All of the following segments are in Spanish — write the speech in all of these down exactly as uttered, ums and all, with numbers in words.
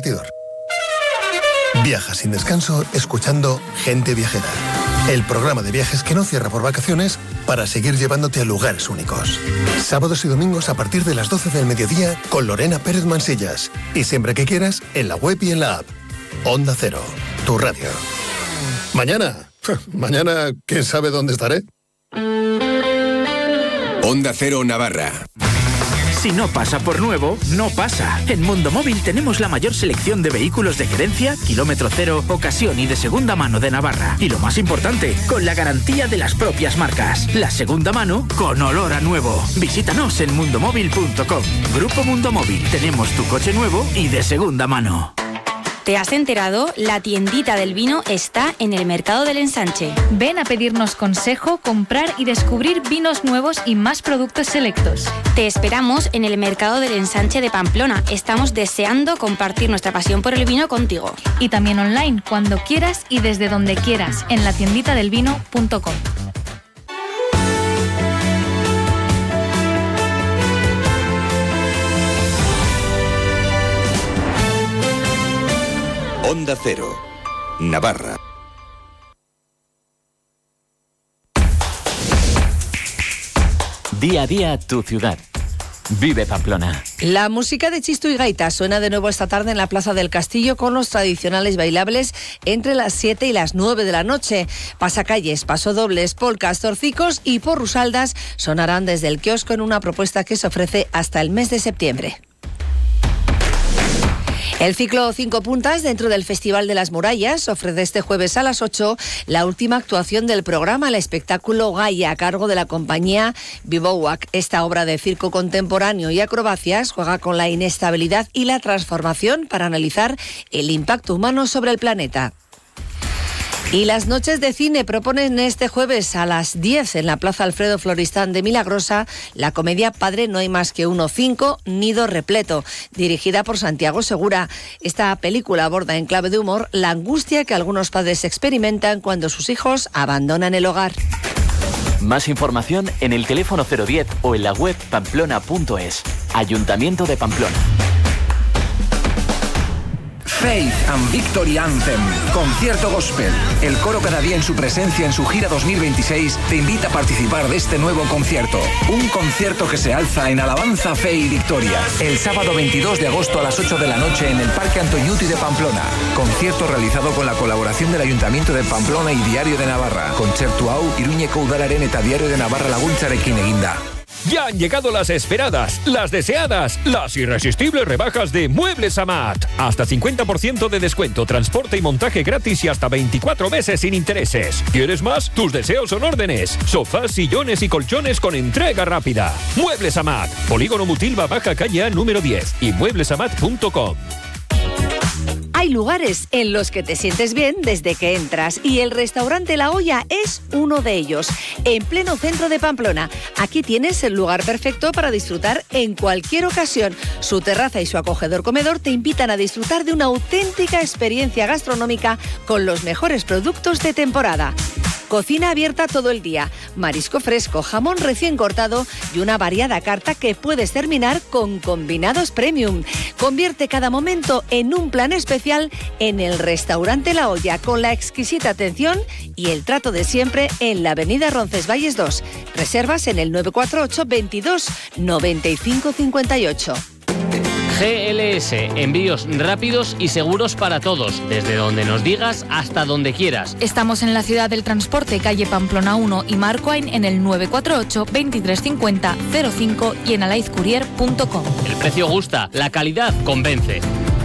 compartidor. Viaja sin descanso escuchando Gente Viajera, el programa de viajes que no cierra por vacaciones para seguir llevándote a lugares únicos. Sábados y domingos a partir de las doce del mediodía con Lorena Pérez Mansillas. Y siempre que quieras, en la web y en la app. Onda Cero, tu radio. Mañana, mañana, ¿quién sabe dónde estaré? Onda Cero Navarra. Si no pasa por nuevo, no pasa. En Mundo Móvil tenemos la mayor selección de vehículos de gerencia, kilómetro cero, ocasión y de segunda mano de Navarra. Y lo más importante, con la garantía de las propias marcas. La segunda mano con olor a nuevo. Visítanos en mundomóvil punto com. Grupo Mundo Móvil. Tenemos tu coche nuevo y de segunda mano. ¿Te has enterado? La tiendita del vino está en el Mercado del Ensanche. Ven a pedirnos consejo, comprar y descubrir vinos nuevos y más productos selectos. Te esperamos en el Mercado del Ensanche de Pamplona. Estamos deseando compartir nuestra pasión por el vino contigo. Y también online, cuando quieras y desde donde quieras, en la tiendita del vino punto com. Onda Cero, Navarra. Día a día tu ciudad. Vive Pamplona. La música de Chistu y Gaita suena de nuevo esta tarde en la Plaza del Castillo con los tradicionales bailables entre las siete y las nueve de la noche. Pasacalles, pasodobles, polcas, torcicos y porrusaldas sonarán desde el kiosco en una propuesta que se ofrece hasta el mes de septiembre. El ciclo Cinco Puntas dentro del Festival de las Murallas ofrece este jueves a las ocho la última actuación del programa, el espectáculo Gaia, a cargo de la compañía Bivouac. Esta obra de circo contemporáneo y acrobacias juega con la inestabilidad y la transformación para analizar el impacto humano sobre el planeta. Y las noches de cine proponen este jueves a las diez en la Plaza Alfredo Floristán de Milagrosa la comedia Padre no hay más que uno cinco, Nido repleto, dirigida por Santiago Segura. Esta película aborda en clave de humor la angustia que algunos padres experimentan cuando sus hijos abandonan el hogar. Más información en el teléfono cero diez o en la web pamplona punto es. Ayuntamiento de Pamplona. Faith and Victory Anthem, concierto gospel. El coro cada día en su presencia en su gira dos mil veintiséis te invita a participar de este nuevo concierto. Un concierto que se alza en alabanza, fe y victoria. El sábado veintidós de agosto a las ocho de la noche en el Parque Antoñuti de Pamplona. Concierto realizado con la colaboración del Ayuntamiento de Pamplona y Diario de Navarra. Concertu hau, Iruñeko udalaren eta Diario de Navarra laguntzarekin eginda. Ya han llegado las esperadas, las deseadas, las irresistibles rebajas de Muebles Amat. Hasta cincuenta por ciento de descuento, transporte y montaje gratis y hasta veinticuatro meses sin intereses. ¿Quieres más? Tus deseos son órdenes. Sofás, sillones y colchones con entrega rápida. Muebles Amat, Polígono Mutilva, Baja Calle A número diez y muebles amat punto com. Hay lugares en los que te sientes bien desde que entras y el restaurante La Olla es uno de ellos, en pleno centro de Pamplona. Aquí tienes el lugar perfecto para disfrutar en cualquier ocasión. Su terraza y su acogedor comedor te invitan a disfrutar de una auténtica experiencia gastronómica con los mejores productos de temporada. Cocina abierta todo el día, marisco fresco, jamón recién cortado y una variada carta que puedes terminar con combinados premium. Convierte cada momento en un plan especial en el restaurante La Olla con la exquisita atención y el trato de siempre en la avenida Roncesvalles dos. Reservas en el nueve cuatro ocho, veintidós, noventa y cinco cincuenta y ocho. G L S, envíos rápidos y seguros para todos, desde donde nos digas hasta donde quieras. Estamos en la Ciudad del Transporte, calle Pamplona uno y Marcoain en el nueve cuatro ocho, veintitrés cincuenta, cero cinco y en alaizcourier punto com. El precio gusta, la calidad convence.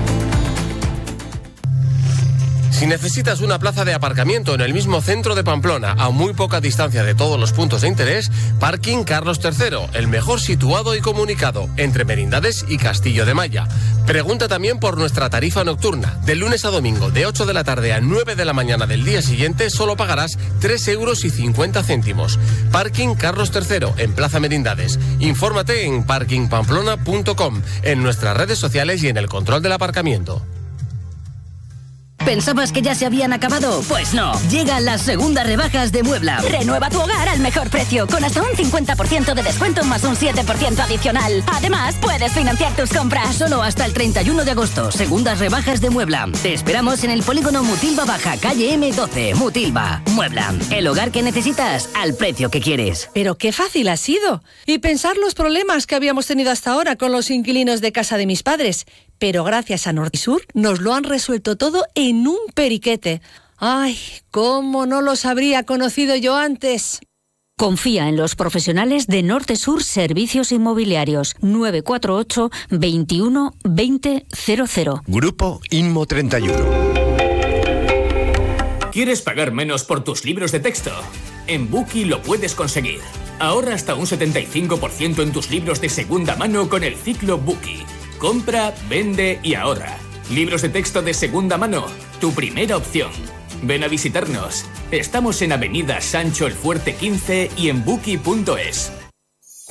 Si necesitas una plaza de aparcamiento en el mismo centro de Pamplona, a muy poca distancia de todos los puntos de interés, Parking Carlos tercero, el mejor situado y comunicado, entre Merindades y Castillo de Maya. Pregunta también por nuestra tarifa nocturna. De lunes a domingo, de ocho de la tarde a nueve de la mañana del día siguiente, solo pagarás tres euros y cincuenta céntimos. Parking Carlos tercero, en Plaza Merindades. Infórmate en parking pamplona punto com, en nuestras redes sociales y en el control del aparcamiento. ¿Pensabas que ya se habían acabado? Pues no. Llegan las segundas rebajas de Muebla. Renueva tu hogar al mejor precio, con hasta un cincuenta por ciento de descuento más un siete por ciento adicional. Además, puedes financiar tus compras. Solo hasta el treinta y uno de agosto. Segundas rebajas de Muebla. Te esperamos en el polígono Mutilva Baja, calle eme doce. Mutilva. Muebla. El hogar que necesitas al precio que quieres. Pero qué fácil ha sido. Y pensar los problemas que habíamos tenido hasta ahora con los inquilinos de casa de mis padres. Pero gracias a Nordisur nos lo han resuelto todo en un periquete. ¡Ay, cómo no los habría conocido yo antes! Confía en los profesionales de Norte Sur Servicios Inmobiliarios. nueve cuatro ocho, veintiuno, veinte, cero cero. Grupo Inmo treinta y uno. ¿Quieres pagar menos por tus libros de texto? En Bookie lo puedes conseguir. Ahorra hasta un setenta y cinco por ciento en tus libros de segunda mano con el ciclo Bookie. Compra, vende y ahorra. Libros de texto de segunda mano, tu primera opción. Ven a visitarnos. Estamos en Avenida Sancho el Fuerte quince y en bookie punto es.